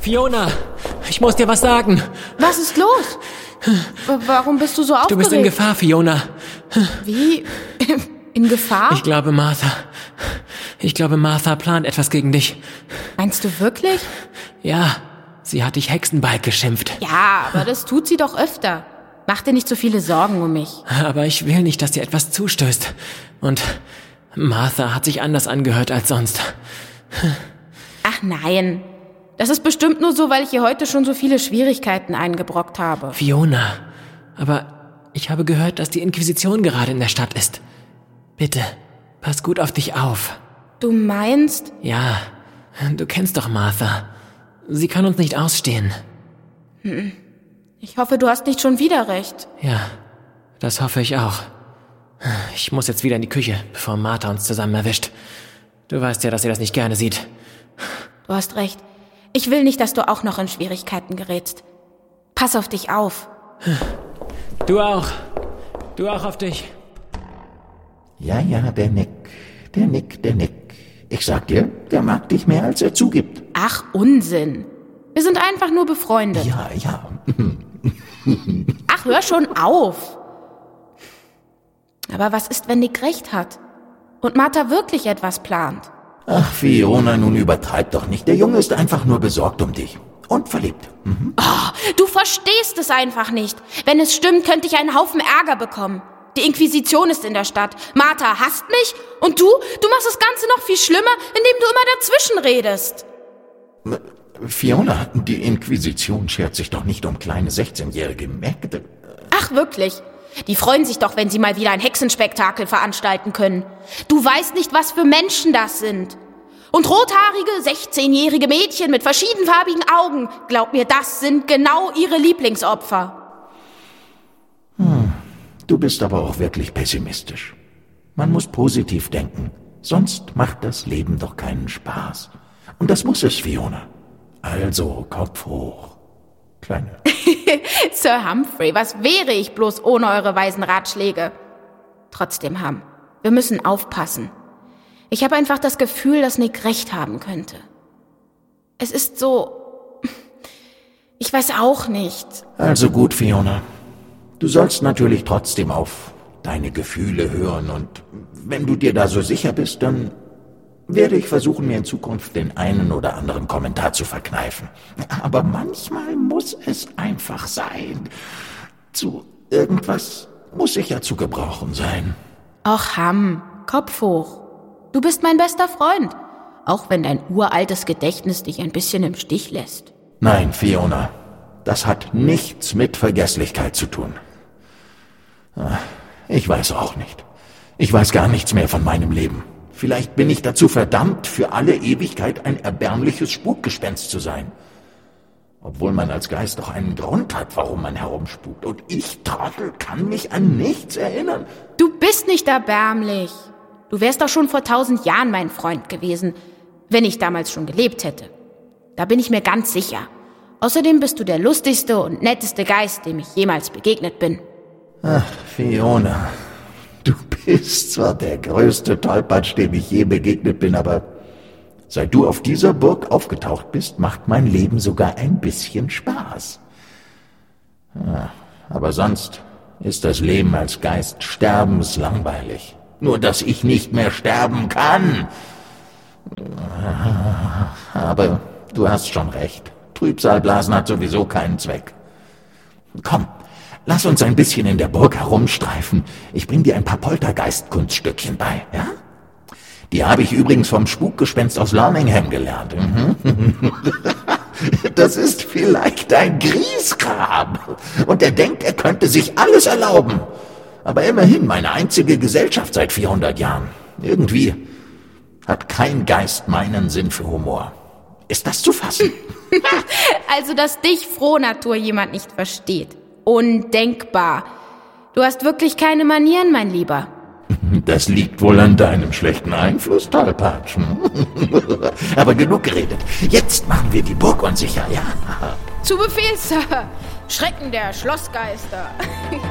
Fiona, ich muss dir was sagen. Was ist los? Warum bist du so aufgeregt? Du bist in Gefahr, Fiona. Wie? In Gefahr? Ich glaube, Martha plant etwas gegen dich. Meinst du wirklich? Ja, sie hat dich Hexenbalg geschimpft. Ja, aber das tut sie doch öfter. Mach dir nicht so viele Sorgen um mich. Aber ich will nicht, dass dir etwas zustößt. Und Martha hat sich anders angehört als sonst. Ach nein. Das ist bestimmt nur so, weil ich ihr heute schon so viele Schwierigkeiten eingebrockt habe. Fiona, aber ich habe gehört, dass die Inquisition gerade in der Stadt ist. Bitte, pass gut auf dich auf. Du meinst? Ja, du kennst doch Martha. Sie kann uns nicht ausstehen. Ich hoffe, du hast nicht schon wieder recht. Ja, das hoffe ich auch. Ich muss jetzt wieder in die Küche, bevor Martha uns zusammen erwischt. Du weißt ja, dass sie das nicht gerne sieht. Du hast recht. Ich will nicht, dass du auch noch in Schwierigkeiten gerätst. Pass auf dich auf. Du auch. Du auch auf dich. Ja, der Nick. Ich sag dir, der mag dich mehr, als er zugibt. Ach, Unsinn. Wir sind einfach nur befreundet. Ja. Ach, hör schon auf. Aber was ist, wenn Nick recht hat? Und Martha wirklich etwas plant? Ach, Fiona, nun übertreib doch nicht. Der Junge ist einfach nur besorgt um dich. Und verliebt. Oh, du verstehst es einfach nicht. Wenn es stimmt, könnte ich einen Haufen Ärger bekommen. Die Inquisition ist in der Stadt. Martha hasst mich. Und du machst das Ganze noch viel schlimmer, indem du immer dazwischen redest. Fiona, die Inquisition schert sich doch nicht um kleine 16-jährige Mägde. Ach, wirklich? Die freuen sich doch, wenn sie mal wieder ein Hexenspektakel veranstalten können. Du weißt nicht, was für Menschen das sind. Und rothaarige, 16-jährige Mädchen mit verschiedenfarbigen Augen, glaub mir, das sind genau ihre Lieblingsopfer. Du bist aber auch wirklich pessimistisch. Man muss positiv denken, sonst macht das Leben doch keinen Spaß. Und das muss es, Fiona. Also, Kopf hoch. Kleine. Sir Humphrey, was wäre ich bloß ohne eure weisen Ratschläge? Trotzdem, Hum, wir müssen aufpassen. Ich habe einfach das Gefühl, dass Nick recht haben könnte. Es ist so... Ich weiß auch nicht. Also gut, Fiona. Du sollst natürlich trotzdem auf deine Gefühle hören und wenn du dir da so sicher bist, dann werde ich versuchen, mir in Zukunft den einen oder anderen Kommentar zu verkneifen. Aber manchmal muss es einfach sein. Zu irgendwas muss ich ja zu gebrauchen sein. Och, Hum, Kopf hoch. Du bist mein bester Freund, auch wenn dein uraltes Gedächtnis dich ein bisschen im Stich lässt. Nein, Fiona, das hat nichts mit Vergesslichkeit zu tun. Ich weiß auch nicht. Ich weiß gar nichts mehr von meinem Leben. Vielleicht bin ich dazu verdammt, für alle Ewigkeit ein erbärmliches Spukgespenst zu sein. Obwohl man als Geist doch einen Grund hat, warum man herumspukt. Und ich, Trottel, kann mich an nichts erinnern. Du bist nicht erbärmlich. Du wärst doch schon vor 1000 Jahren mein Freund gewesen, wenn ich damals schon gelebt hätte. Da bin ich mir ganz sicher. Außerdem bist du der lustigste und netteste Geist, dem ich jemals begegnet bin. Ach, Fiona, du bist zwar der größte Tollpatsch, dem ich je begegnet bin, aber seit du auf dieser Burg aufgetaucht bist, macht mein Leben sogar ein bisschen Spaß. Aber sonst ist das Leben als Geist sterbenslangweilig. Nur, dass ich nicht mehr sterben kann. Aber du hast schon recht. Trübsalblasen hat sowieso keinen Zweck. Komm, lass uns ein bisschen in der Burg herumstreifen. Ich bring dir ein paar Poltergeist-Kunststückchen bei, ja? Die habe ich übrigens vom Spukgespenst aus Lerningham gelernt. Das ist vielleicht ein Griesgram. Und er denkt, er könnte sich alles erlauben. Aber immerhin meine einzige Gesellschaft seit 400 Jahren. Irgendwie hat kein Geist meinen Sinn für Humor. Ist das zu fassen? Also, dass dich Frohnatur jemand nicht versteht. Undenkbar. Du hast wirklich keine Manieren, mein Lieber. Das liegt wohl an deinem schlechten Einfluss, Tollpatsch. Aber genug geredet. Jetzt machen wir die Burg unsicher, ja? Zu Befehl, Sir. Schrecken der Schlossgeister.